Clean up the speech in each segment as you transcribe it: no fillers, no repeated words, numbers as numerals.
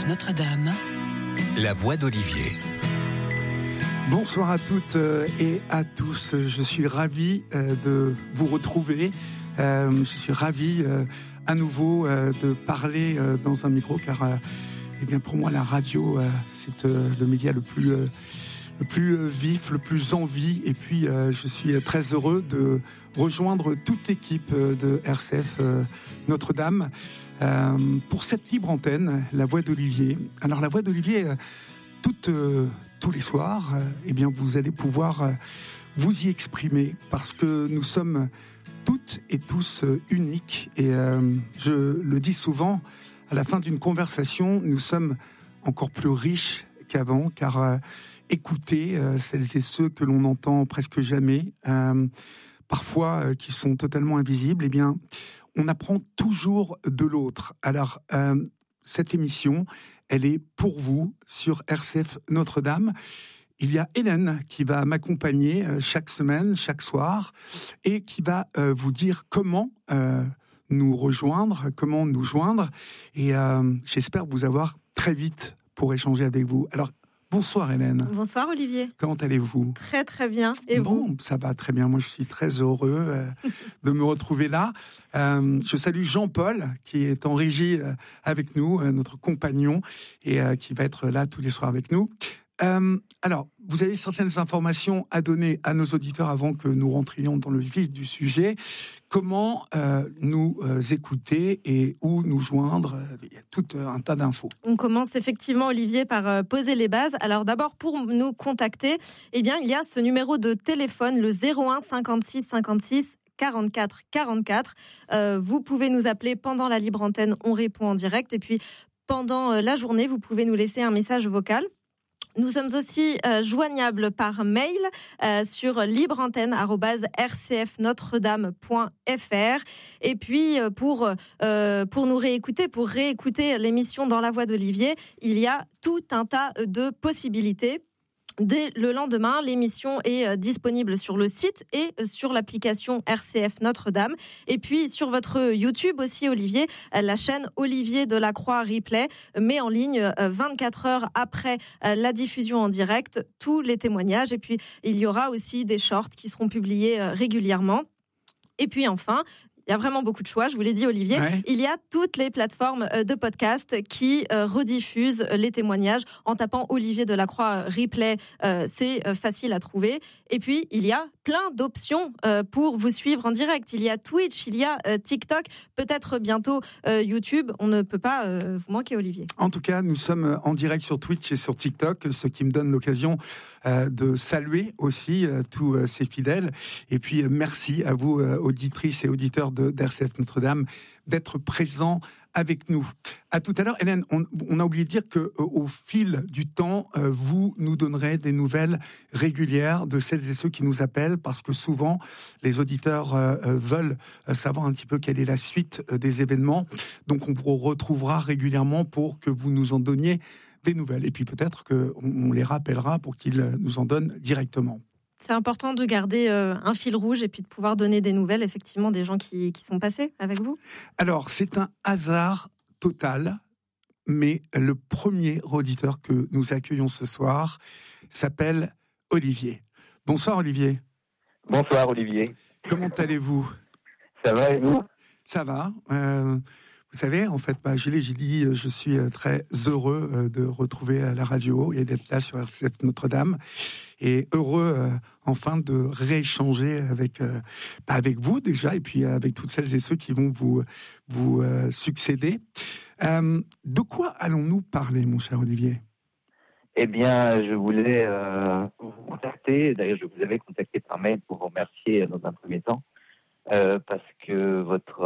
RCF Notre-Dame, la voix d'Olivier. Bonsoir à toutes et à tous. Je suis ravi de vous retrouver. Je suis ravi à nouveau de parler dans un micro car eh bien pour moi la radio c'est le média le plus vif, le plus en vie. Et puis je suis très heureux de rejoindre toute l'équipe de RCF Notre-Dame pour cette libre antenne, la voix d'Olivier. Alors la voix d'Olivier, tous les soirs, eh bien vous allez pouvoir vous y exprimer parce que nous sommes toutes et tous uniques. Et je le dis souvent, à la fin d'une conversation, nous sommes encore plus riches qu'avant, car écouter celles et ceux que l'on n'entend presque jamais, parfois qui sont totalement invisibles, eh bien, on apprend toujours de l'autre. Alors, cette émission, elle est pour vous sur RCF Notre-Dame. Il y a Hélène qui va m'accompagner chaque semaine, chaque soir, et qui va vous dire comment nous rejoindre, comment nous joindre. Et j'espère vous avoir très vite pour échanger avec vous. Alors, bonsoir Hélène. Bonsoir Olivier. Comment allez-vous ? Très très bien. Et vous ? Ça va très bien. Moi, je suis très heureux de me retrouver là. Je salue Jean-Paul qui est en régie avec nous, notre compagnon, et qui va être là tous les soirs avec nous. Alors, vous avez certaines informations à donner à nos auditeurs avant que nous rentrions dans le vif du sujet. Comment nous écouter et où nous joindre ? Il y a tout un tas d'infos. On commence effectivement, Olivier, par poser les bases. Alors d'abord, pour nous contacter, eh bien, il y a ce numéro de téléphone, le 01 56 56 44 44. Vous pouvez nous appeler pendant la libre antenne, on répond en direct. Et puis, pendant la journée, vous pouvez nous laisser un message vocal. Nous sommes aussi joignables par mail sur libreantenne@rcfnotredame.fr. Et puis pour nous réécouter, pour réécouter l'émission Dans la voix d'Olivier, il y a tout un tas de possibilités. Dès le lendemain, l'émission est disponible sur le site et sur l'application RCF Notre-Dame. Et puis sur votre YouTube aussi, Olivier, la chaîne Olivier Delacroix Replay met en ligne 24 heures après la diffusion en direct tous les témoignages. Et puis il y aura aussi des shorts qui seront publiés régulièrement. Et puis enfin, il y a vraiment beaucoup de choix, je vous l'ai dit Olivier. Ouais. Il y a toutes les plateformes de podcast qui rediffusent les témoignages en tapant Olivier Delacroix Replay. C'est facile à trouver. Et puis, il y a plein d'options pour vous suivre en direct. Il y a Twitch, il y a TikTok, peut-être bientôt YouTube. On ne peut pas vous manquer, Olivier. En tout cas, nous sommes en direct sur Twitch et sur TikTok, ce qui me donne l'occasion de saluer aussi tous ces fidèles. Et puis, merci à vous, auditrices et auditeurs d'RCF Notre-Dame, d'être présents avec nous. À tout à l'heure, Hélène, on a oublié de dire qu'au fil du temps, vous nous donnerez des nouvelles régulières de celles et ceux qui nous appellent, parce que souvent, les auditeurs veulent savoir un petit peu quelle est la suite des événements. Donc, on vous retrouvera régulièrement pour que vous nous en donniez des nouvelles. Et puis, peut-être qu'on les rappellera pour qu'ils nous en donnent directement. C'est important de garder un fil rouge et puis de pouvoir donner des nouvelles, effectivement, des gens qui sont passés avec vous. Alors, c'est un hasard total, mais le premier auditeur que nous accueillons ce soir s'appelle Olivier. Bonsoir Olivier. Bonsoir Olivier. Comment allez-vous ? Ça va et vous ? Ça va. Vous savez, en fait, je l'ai dit, je suis très heureux de retrouver la radio et d'être là sur RCF Notre-Dame. Et heureux, enfin, de rééchanger avec vous déjà, et puis avec toutes celles et ceux qui vont vous succéder. De quoi allons-nous parler, mon cher Olivier ? Eh bien, je voulais vous contacter. D'ailleurs, je vous avais contacté par mail pour vous remercier dans un premier temps. Parce que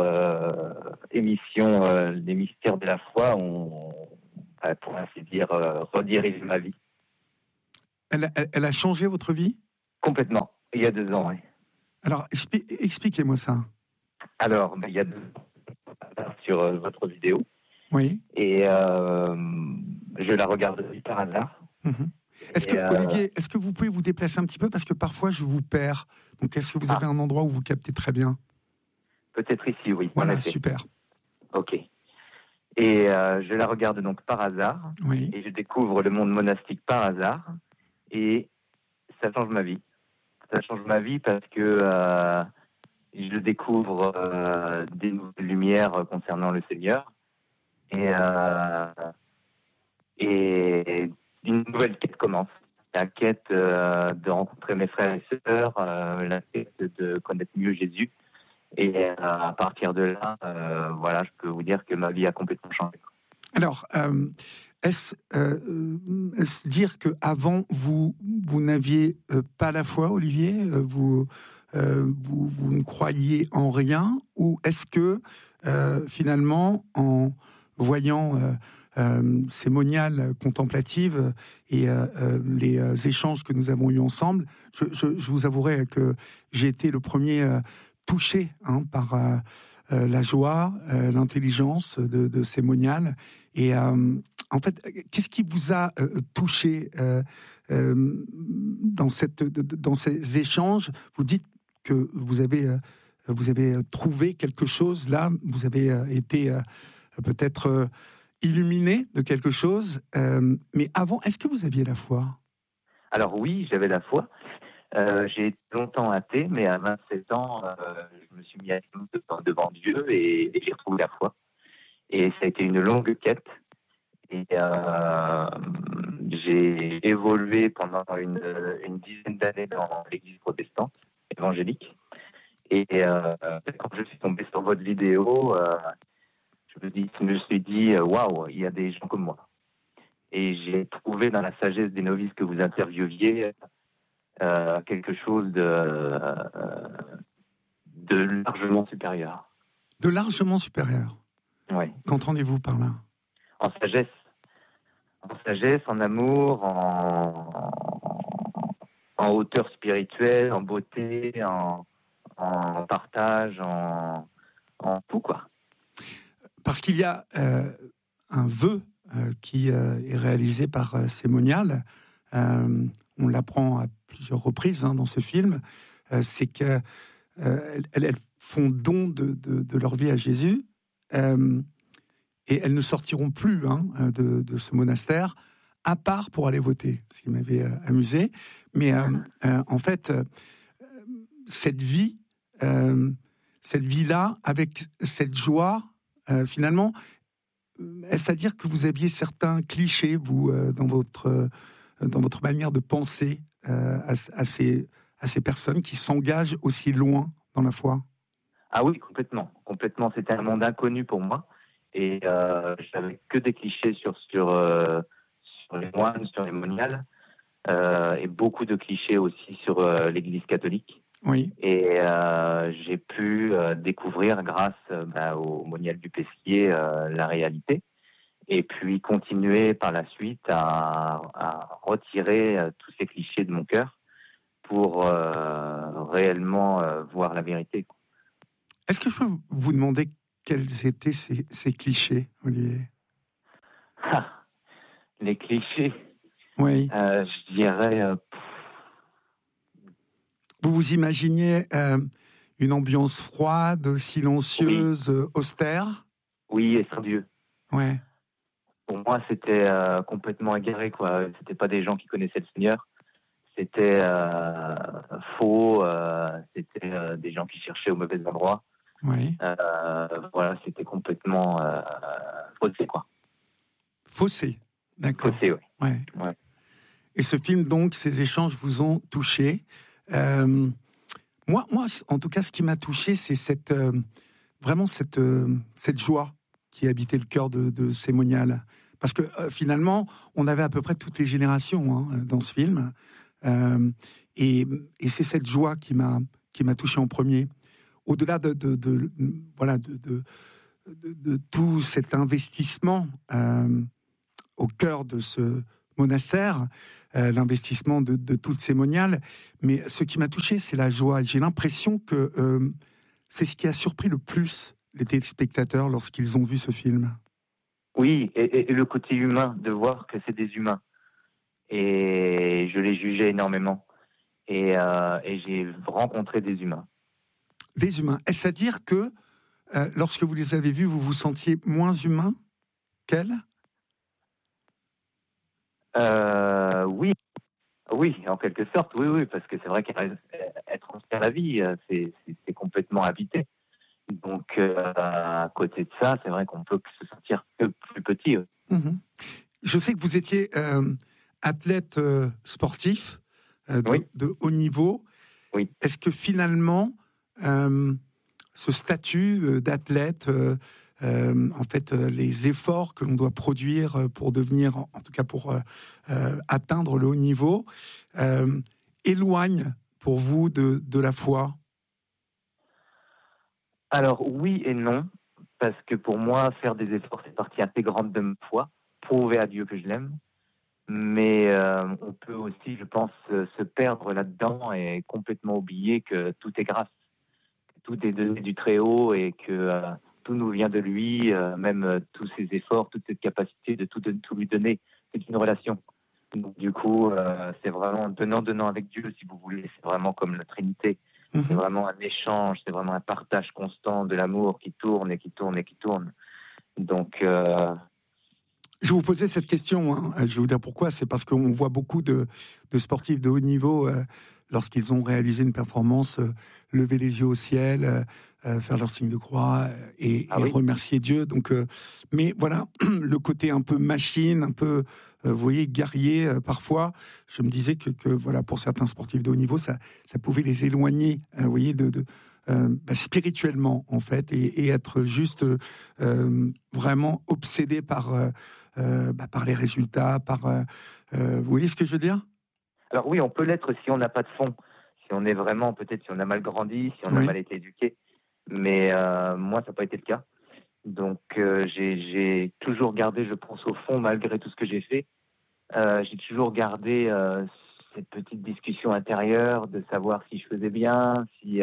votre émission Les Mystères de la foi ont, pour ainsi dire, redirigé ma vie. Elle a changé votre vie ? Complètement, il y a 2 ans, oui. Alors, expliquez-moi ça. Alors, il y a 2 ans, sur votre vidéo. Oui. Et je la regarde par hasard. Mm-hmm. Olivier, est-ce que vous pouvez vous déplacer un petit peu, parce que parfois je vous perds. Donc est-ce que vous avez un endroit où vous captez très bien ? Peut-être ici, oui. Voilà, super. Ok. Et je la regarde donc par hasard. Oui. Et je découvre le monde monastique par hasard. Et ça change ma vie. Ça change ma vie parce que je découvre des nouvelles lumières concernant le Seigneur. Et une nouvelle quête commence. La quête de rencontrer mes frères et sœurs, la quête de connaître mieux Jésus. Et à partir de là, voilà, je peux vous dire que ma vie a complètement changé. Alors, est-ce dire qu'avant, vous n'aviez pas la foi, Olivier, vous ne croyiez en rien, ou est-ce que finalement, en voyant ces moniales contemplatives et les échanges que nous avons eus ensemble, je vous avouerai que j'ai été le premier touché par la joie, l'intelligence de ces moniales. Et en fait, qu'est-ce qui vous a touché dans ces échanges? Vous dites que vous avez trouvé quelque chose là, vous avez été peut-être illuminé de quelque chose, mais avant, est-ce que vous aviez la foi? Alors oui, j'avais la foi. J'ai été longtemps athée, mais à 27 ans, je me suis mis à genoux devant Dieu et j'ai retrouvé la foi. Et ça a été une longue quête. Et j'ai évolué pendant une dizaine d'années dans l'église protestante, évangélique. Et quand je suis tombé sur votre vidéo, je me suis dit, waouh, il y a des gens comme moi. Et j'ai trouvé dans la sagesse des novices que vous interviewiez quelque chose de largement supérieur. De largement supérieur? Oui. Qu'entendez-vous par là? En sagesse, en amour, en hauteur spirituelle, en beauté, en partage, en tout, quoi. Parce qu'il y a un vœu qui est réalisé par ces moniales. On l'apprend à plusieurs reprises dans ce film. C'est qu'elles font don de leur vie à Jésus. Et elles ne sortiront plus de ce monastère, à part pour aller voter, ce qui m'avait amusé. Mais en fait, cette vie-là, avec cette joie, finalement, est-ce à dire que vous aviez certains clichés, vous, dans votre manière de penser à ces personnes qui s'engagent aussi loin dans la foi? Ah oui, complètement. C'était un monde inconnu pour moi. Et j'avais que des clichés sur les moines, sur les moniales, et beaucoup de clichés aussi sur l'Église catholique. Oui. Et j'ai pu découvrir, grâce au monial du Pesquier, la réalité. Et puis continuer par la suite à retirer tous ces clichés de mon cœur pour réellement voir la vérité. Est-ce que je peux vous demander quels étaient ces clichés, Olivier? Les clichés. Oui. Je dirais. Vous vous imaginiez une ambiance froide, silencieuse, oui, austère? Oui, et sans Dieu. Ouais. Pour moi, c'était complètement égaré, quoi. C'était pas des gens qui connaissaient le Seigneur. C'était faux. C'était des gens qui cherchaient au mauvais endroit. Oui. Voilà, c'était complètement faussé, quoi. Faussé, d'accord. Faussé, oui. Ouais. Ouais. Et ce film, donc, ces échanges vous ont touché. Moi, en tout cas, ce qui m'a touché, c'est vraiment cette joie qui habitait le cœur de ces moniales. Parce que finalement, on avait à peu près toutes les générations dans ce film. Et c'est cette joie qui m'a touché en premier. Au-delà de tout cet investissement au cœur de ce monastère, l'investissement de toutes ces moniales, mais ce qui m'a touché, c'est la joie. J'ai l'impression que c'est ce qui a surpris le plus les téléspectateurs lorsqu'ils ont vu ce film. Oui, et le côté humain, de voir que c'est des humains. Et je les jugeais énormément. Et j'ai rencontré des humains. Des humains. Est-ce à dire que lorsque vous les avez vus, vous vous sentiez moins humain? qu'elle? Oui. Oui, en quelque sorte, oui, parce que c'est vrai qu'elle transfère la vie, c'est complètement habité. Donc, à côté de ça, c'est vrai qu'on peut se sentir que plus petit. Mhm. Je sais que vous étiez athlète sportif Oui, de haut niveau. oui. Est-ce que finalement, ce statut d'athlète, en fait, les efforts que l'on doit produire pour devenir, en tout cas pour atteindre le haut niveau, éloigne pour vous de la foi? Alors, oui et non, parce que pour moi, faire des efforts, c'est partie intégrante de ma foi, prouver à Dieu que je l'aime. Mais on peut aussi, je pense, se perdre là-dedans et complètement oublier que tout est grâce. Tout est donné du Très-Haut et que tout nous vient de lui, même tous ses efforts, toute cette capacité de tout lui donner. C'est une relation. Donc, du coup, c'est vraiment donnant avec Dieu, si vous voulez. C'est vraiment comme la Trinité. C'est vraiment un échange, c'est vraiment un partage constant de l'amour qui tourne et qui tourne et qui tourne. Donc, Je vous posais cette question, hein. Je vais vous dire pourquoi. C'est parce qu'on voit beaucoup de sportifs de haut niveau, lorsqu'ils ont réalisé une performance, lever les yeux au ciel, faire leur signe de croix et oui. remercier Dieu. Donc, mais voilà, le côté un peu machine, un peu, vous voyez, guerrier, parfois, je me disais que voilà, pour certains sportifs de haut niveau, ça pouvait les éloigner, vous voyez, spirituellement, en fait, et être juste vraiment obsédé par les résultats, vous voyez ce que je veux dire? Alors oui, on peut l'être si on n'a pas de fond, si on est vraiment, peut-être si on a mal grandi, si on a Oui. mal été éduqué. Mais moi, ça n'a pas été le cas. Donc j'ai toujours gardé, je pense, au fond, malgré tout ce que j'ai fait, j'ai toujours gardé cette petite discussion intérieure de savoir si je faisais bien, si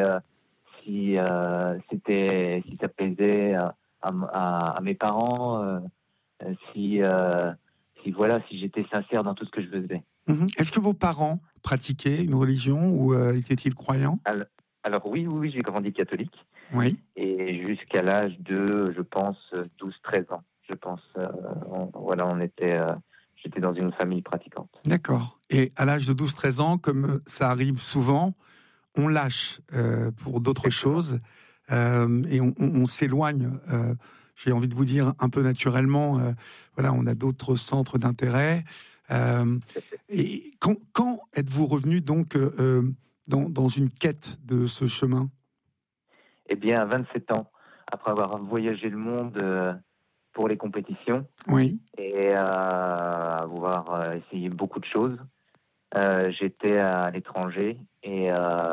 ça plaisait à mes parents, si voilà, si j'étais sincère dans tout ce que je faisais. Est-ce que vos parents pratiquaient une religion ou étaient-ils croyants? Alors oui, j'ai grandi catholique. Oui. Et jusqu'à l'âge de, je pense, 12-13 ans. Je pense, j'étais dans une famille pratiquante. D'accord. Et à l'âge de 12-13 ans, comme ça arrive souvent, on lâche pour d'autres choses et on s'éloigne, j'ai envie de vous dire, un peu naturellement. Voilà, on a d'autres centres d'intérêt. Et quand êtes-vous revenu donc dans une quête de ce chemin? Eh bien, à 27 ans, après avoir voyagé le monde pour les compétitions Oui. et avoir essayé beaucoup de choses, j'étais à l'étranger et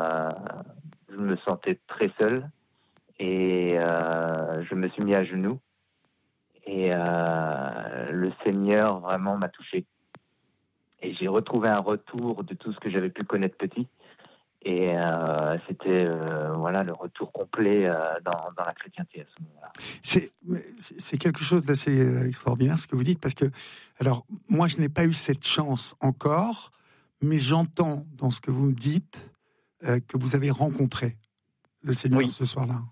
je me sentais très seul et je me suis mis à genoux et le Seigneur vraiment m'a touché. Et j'ai retrouvé un retour de tout ce que j'avais pu connaître petit. Et c'était le retour complet dans la chrétienté à ce moment-là. C'est quelque chose d'assez extraordinaire ce que vous dites, parce que, alors, moi je n'ai pas eu cette chance encore, mais j'entends dans ce que vous me dites que vous avez rencontré le Seigneur ce soir-là.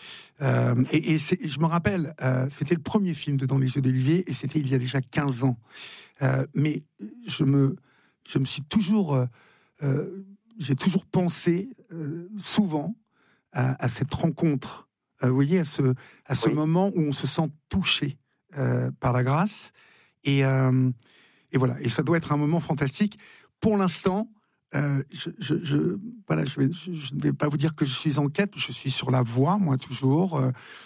Et je me rappelle, c'était le premier film de Dans les yeux d'Olivier, et c'était il y a déjà 15 ans. Mais je me suis toujours... j'ai toujours pensé souvent à cette rencontre, vous voyez, à ce moment où on se sent touché par la grâce. Et voilà, et ça doit être un moment fantastique. Pour l'instant, je ne vais pas vous dire que je suis en quête, je suis sur la voie, moi, toujours.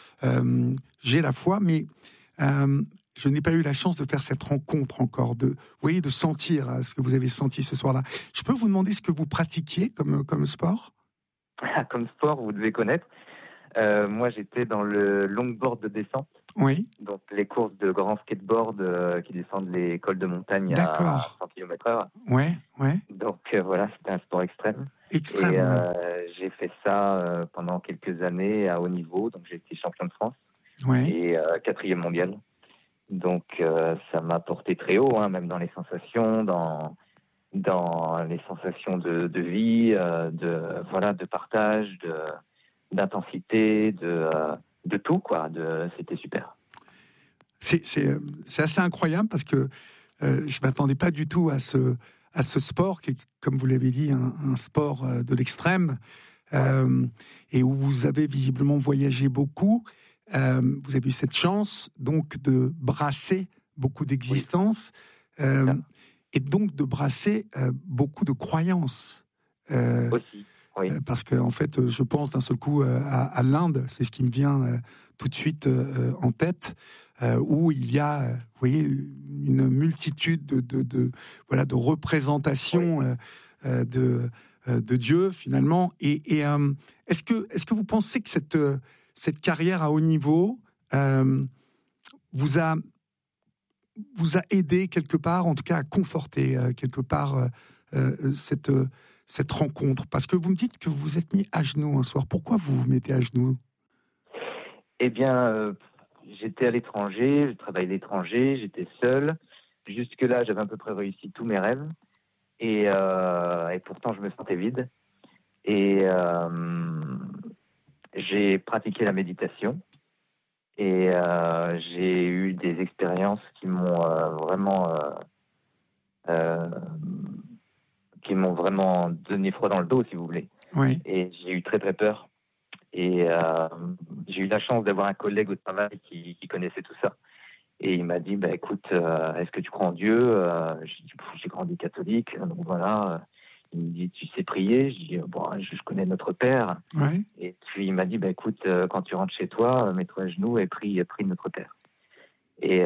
J'ai la foi, mais je n'ai pas eu la chance de faire cette rencontre encore, vous voyez, de sentir ce que vous avez senti ce soir-là. Je peux vous demander ce que vous pratiquiez comme sport? Comme sport, vous devez connaître. Moi, j'étais dans le longboard de descente. Oui. Donc, les courses de grand skateboard qui descendent les cols de montagne à 100 km/h. Ouais. Donc, voilà, c'était un sport extrême. Extrême. Et j'ai fait ça pendant quelques années à haut niveau. Donc, j'ai été champion de France et 4e mondial. Donc, ça m'a porté très haut, même dans les sensations, dans les sensations de vie, de partage, d'intensité, de tout, quoi. C'était super. C'est assez incroyable parce que je ne m'attendais pas du tout à ce sport qui est, comme vous l'avez dit, un sport de l'extrême et où vous avez visiblement voyagé beaucoup. Vous avez eu cette chance donc de brasser beaucoup d'existences et donc de brasser beaucoup de croyances. Aussi, oui. Parce que en fait, je pense d'un seul coup à l'Inde, c'est ce qui me vient tout de suite en tête, où il y a, vous voyez, une multitude de représentations de Dieu finalement. Et est-ce que vous pensez que cette carrière à haut niveau vous a aidé quelque part, en tout cas à conforter quelque part cette rencontre? Parce que vous me dites que vous vous êtes mis à genoux un soir. Pourquoi vous vous mettez à genoux? Eh bien, j'étais à l'étranger, je travaillais à l'étranger, j'étais seul. Jusque-là, j'avais à peu près réussi tous mes rêves. Et pourtant, je me sentais vide. Et j'ai pratiqué la méditation. Et j'ai eu des expériences qui m'ont vraiment donné froid dans le dos, si vous voulez. Oui. Et j'ai eu très très peur. Et j'ai eu la chance d'avoir un collègue au travail qui connaissait tout ça. Et il m'a dit, écoute, est-ce que tu crois en Dieu? J'ai grandi catholique, donc voilà. Il me dit, tu sais prier? Je dis, je connais notre Père. Ouais. Et puis il m'a dit, écoute, quand tu rentres chez toi, mets-toi à genoux et prie notre Père. Et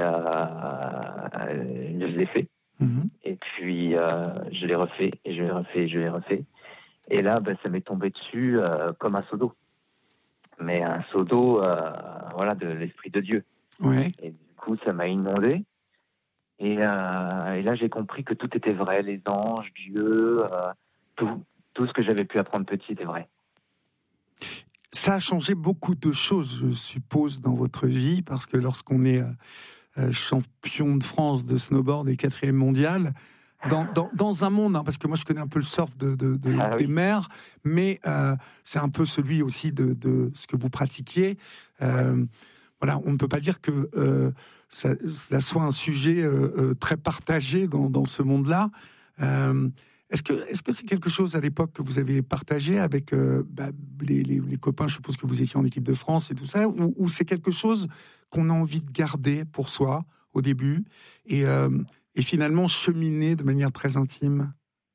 je l'ai fait. Mm-hmm. Et puis je l'ai refait, et je l'ai refait, et je l'ai refait. Et là, ça m'est tombé dessus comme un seau d'eau. Mais un seau d'eau, de l'Esprit de Dieu. Ouais. Et du coup, ça m'a inondé. Et là, j'ai compris que tout était vrai, les anges, Dieu, tout ce que j'avais pu apprendre petit était vrai. Ça a changé beaucoup de choses, je suppose, dans votre vie, parce que lorsqu'on est champion de France de snowboard et 4e mondial, dans un monde, parce que moi je connais un peu le surf des mers, mais c'est un peu celui aussi de ce que vous pratiquiez. Voilà, on ne peut pas dire que cela soit un sujet très partagé dans ce monde-là. Est-ce que c'est quelque chose à l'époque que vous avez partagé avec les copains? Je suppose que vous étiez en équipe de France et tout ça, ou c'est quelque chose qu'on a envie de garder pour soi au début et finalement cheminer de manière très intime?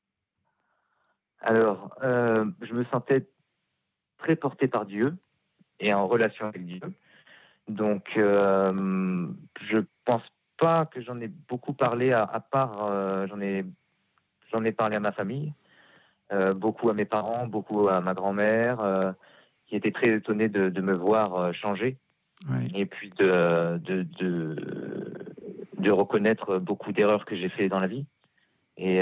Alors, je me sentais très porté par Dieu et en relation avec Dieu. Donc, je pense pas que j'en ai beaucoup parlé, à part j'en ai parlé à ma famille, beaucoup à mes parents, beaucoup à ma grand-mère, qui était très étonnée de me voir changer. Ouais. Et puis de reconnaître beaucoup d'erreurs que j'ai fait dans la vie. Et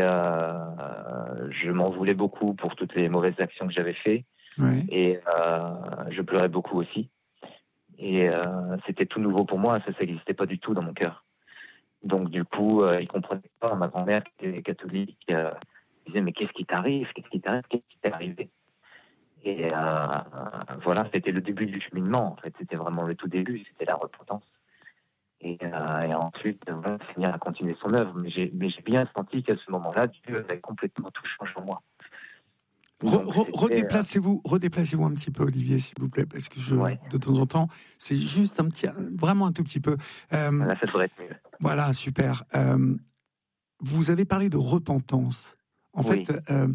je m'en voulais beaucoup pour toutes les mauvaises actions que j'avais fait. Ouais. Et je pleurais beaucoup aussi. Et c'était tout nouveau pour moi, ça n'existait pas du tout dans mon cœur. Donc du coup, ils ne comprenaient pas. Ma grand-mère, qui était catholique, disait, mais qu'est-ce qui t'arrive? Qu'est-ce qui t'est arrivé? Et voilà, c'était le début du cheminement, en fait. C'était vraiment le tout début, c'était la repentance. Et ensuite, finir à continuer son œuvre. Mais j'ai bien senti qu'à ce moment-là, Dieu avait complètement tout changé en moi. Redéplacez-vous un petit peu, Olivier, s'il vous plaît, parce que de temps en temps, c'est juste vraiment un tout petit peu. Là, ça devrait être mieux. Voilà, super. Vous avez parlé de repentance. En fait,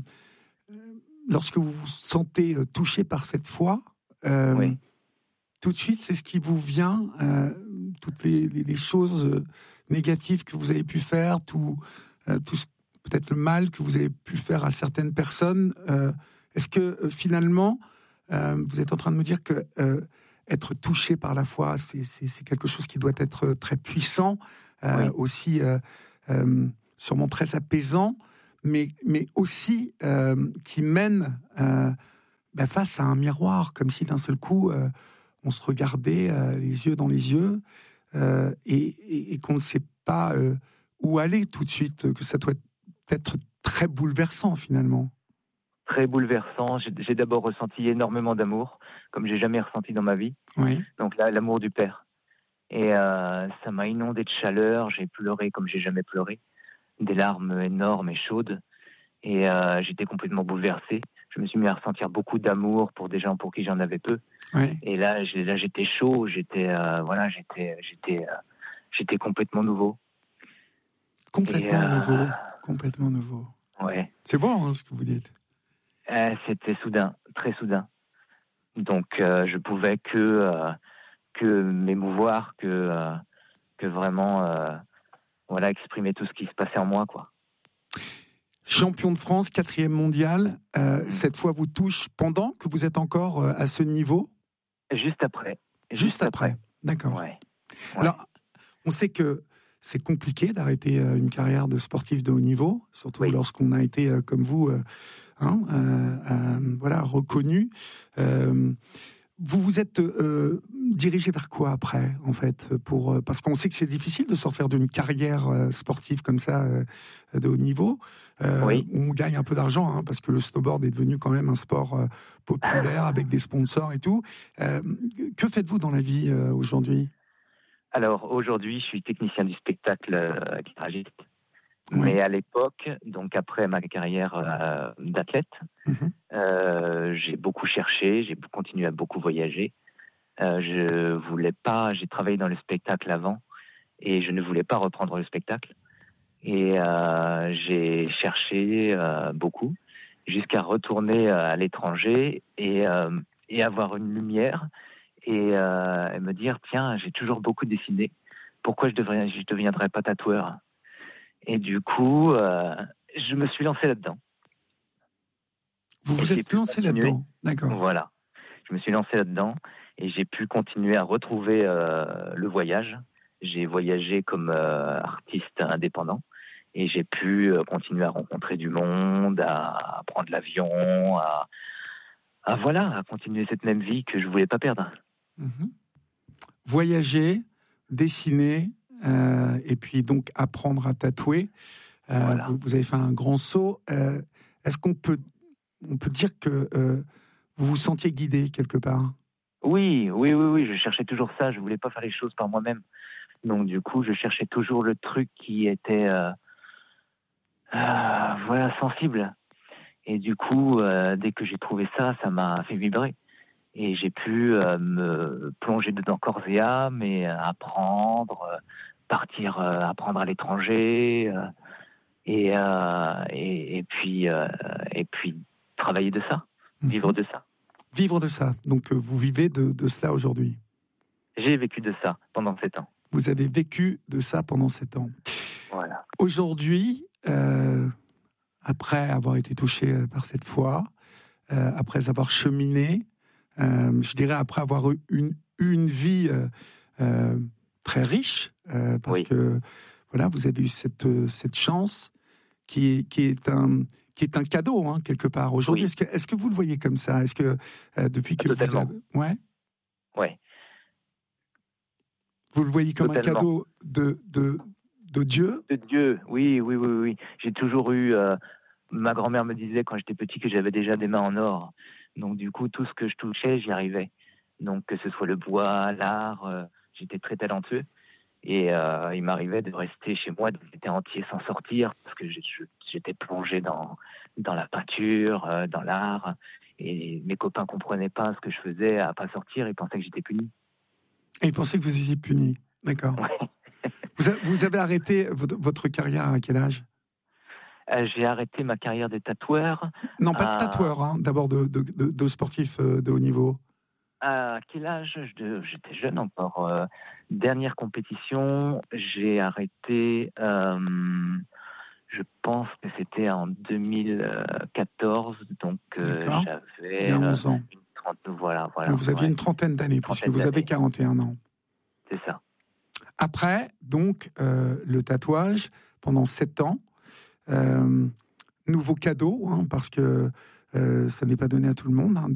lorsque vous vous sentez touché par cette foi, tout de suite, c'est ce qui vous vient, toutes les choses négatives que vous avez pu faire, tout peut-être le mal que vous avez pu faire à certaines personnes. Est-ce que finalement, vous êtes en train de me dire que être touché par la foi, c'est quelque chose qui doit être très puissant, aussi sûrement très apaisant, mais aussi qui mène face à un miroir, comme si d'un seul coup, on se regardait les yeux dans les yeux et qu'on ne sait pas où aller tout de suite, que ça doit être très bouleversant finalement. Très bouleversant. J'ai d'abord ressenti énormément d'amour, comme j'ai jamais ressenti dans ma vie. Oui. Donc là, l'amour du Père. Et ça m'a inondé de chaleur. J'ai pleuré comme j'ai jamais pleuré. Des larmes énormes et chaudes. Et j'étais complètement bouleversé. Je me suis mis à ressentir beaucoup d'amour pour des gens pour qui j'en avais peu. Ouais. Et là j'étais chaud. J'étais complètement nouveau. Complètement nouveau. Ouais. C'est beau, hein, ce que vous dites. C'était soudain, très soudain. Donc je pouvais que m'émouvoir, que vraiment exprimer tout ce qui se passait en moi, quoi. Champion de France, 4e mondial. Cette fois vous touche pendant que vous êtes encore à ce niveau ? Juste après. Juste après. D'accord. Ouais. Alors, on sait que c'est compliqué d'arrêter une carrière de sportif de haut niveau, surtout lorsqu'on a été, comme vous, reconnu. Vous vous êtes dirigé vers quoi après, en fait, parce qu'on sait que c'est difficile de sortir d'une carrière sportive comme ça, de haut niveau. On gagne un peu d'argent, parce que le snowboard est devenu quand même un sport populaire avec des sponsors et tout. Que faites-vous dans la vie aujourd'hui ? Alors, aujourd'hui, je suis technicien du spectacle guitariste. Mais à l'époque, donc après ma carrière d'athlète, j'ai beaucoup cherché, j'ai continué à beaucoup voyager. J'ai travaillé dans le spectacle avant et je ne voulais pas reprendre le spectacle. Et j'ai cherché beaucoup jusqu'à retourner à l'étranger et avoir une lumière et me dire, tiens, j'ai toujours beaucoup dessiné, pourquoi je deviendrais pas tatoueur ? Et du coup, je me suis lancé là-dedans. Vous vous êtes lancé là-dedans, d'accord. Voilà. Je me suis lancé là-dedans et j'ai pu continuer à retrouver le voyage. J'ai voyagé comme artiste indépendant et j'ai pu continuer à rencontrer du monde, à prendre l'avion, à continuer cette même vie que je voulais pas perdre. Voyager, dessiner, et puis donc apprendre à tatouer. Vous avez fait un grand saut. Est-ce qu'on peut dire que vous vous sentiez guidé quelque part ? Oui, je cherchais toujours ça. Je voulais pas faire les choses par moi-même. Donc du coup, je cherchais toujours le truc qui était sensible. Et du coup, dès que j'ai trouvé ça, ça m'a fait vibrer. Et j'ai pu me plonger dedans corps et âme et apprendre, partir apprendre à l'étranger et puis travailler de ça, vivre de ça. Vivre de ça. Donc vous vivez de cela aujourd'hui. J'ai vécu de ça pendant 7 ans. Vous avez vécu de ça pendant 7 ans. Voilà. Aujourd'hui, après avoir été touché par cette foi, après avoir cheminé, je dirais après avoir eu une vie très riche, parce que voilà, vous avez eu cette chance qui est un cadeau, quelque part. Aujourd'hui, est-ce que vous le voyez comme ça ? Est-ce que depuis que totalement. vous avez... Ouais. Vous le voyez comme totalement. Un cadeau de Dieu ? De Dieu, oui. J'ai toujours eu... ma grand-mère me disait quand j'étais petit que j'avais déjà des mains en or. Donc du coup, tout ce que je touchais, j'y arrivais. Donc que ce soit le bois, l'art, j'étais très talentueux. Et il m'arrivait de rester chez moi des étés entiers sans sortir parce que j'étais plongé dans la peinture, dans l'art. Et mes copains comprenaient pas ce que je faisais à pas sortir. Ils pensaient que j'étais puni. Et ils pensaient que vous étiez puni. D'accord. Ouais. Vous avez arrêté votre carrière à quel âge ? J'ai arrêté ma carrière de tatoueur. Non, pas de tatoueur, d'abord de sportif de haut niveau. À quel âge ? J'étais jeune encore. Dernière compétition, j'ai arrêté, je pense que c'était en 2014, donc j'avais... Il y a 11 ans. Voilà. Vous aviez une trentaine d'années, puisque vous avez 41 ans. C'est ça. Après, donc, le tatouage, pendant 7 ans, nouveau cadeau, parce que ça n'est pas donné à tout le monde,